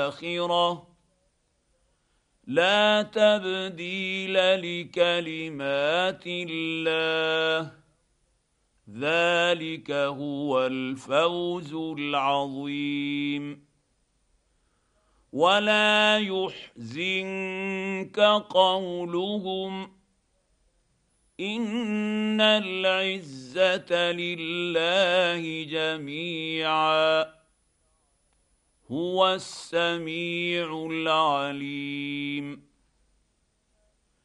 الآخرة لا تبديل لكلمات الله ذلك هو الفوز العظيم. ولا يحزنك قولهم ان العزه لله جميعا هو السميع العليم.